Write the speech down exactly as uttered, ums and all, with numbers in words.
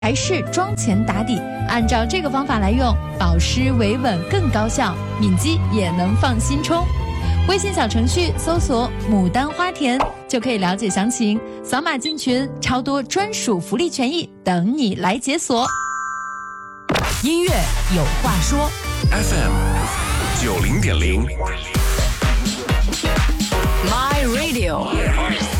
还是妆前打底，按照这个方法来用，保湿维稳更高效，敏肌也能放心冲。微信小程序搜索牡丹花田就可以了解详情，扫码进群，超多专属福利权益等你来解锁。 音乐有话说 F M 九零点零 ，My Radio。